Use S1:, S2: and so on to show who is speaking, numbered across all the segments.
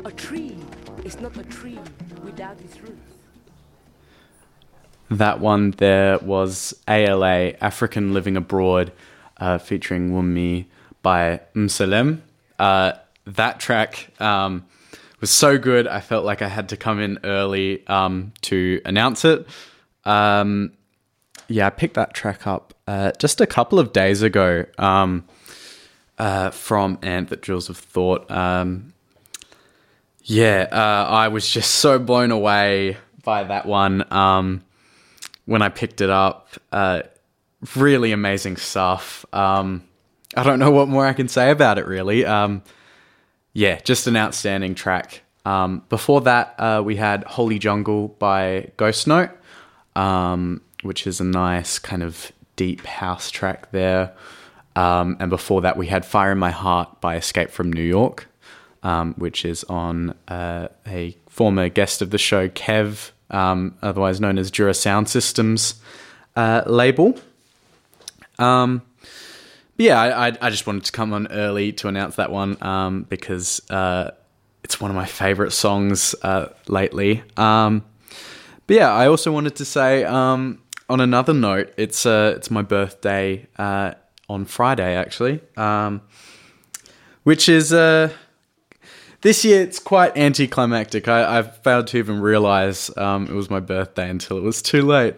S1: A tree is not a tree without its roots.
S2: That one there was ALA, African Living Abroad, featuring Wunmi by Msalem. That track was so good, I felt like I had to come in early to announce it. I picked that track up just a couple of days ago from Ant, that Jewels of Thought. I was just so blown away by that one when I picked it up. Really amazing stuff. I don't know what more I can say about it, really. Just an outstanding track. Before that, we had Holy Jungle by Ghost Note, which is a nice kind of deep house track there. And before that, we had Fire in My Heart by Escape from New York, which is on a former guest of the show, Kev, otherwise known as Jura Sound Systems label. I just wanted to come on early to announce that one because it's one of my favourite songs lately. I also wanted to say, on another note, it's my birthday on Friday, actually, which is this year it's quite anticlimactic. I failed to even realise it was my birthday until it was too late.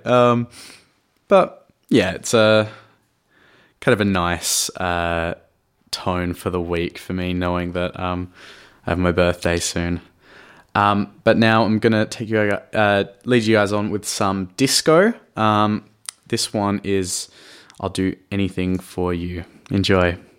S2: It's a kind of a nice tone for the week for me, knowing that I have my birthday soon. But now I'm going to lead you guys on with some disco. This one is I'll Do Anything For You. Enjoy.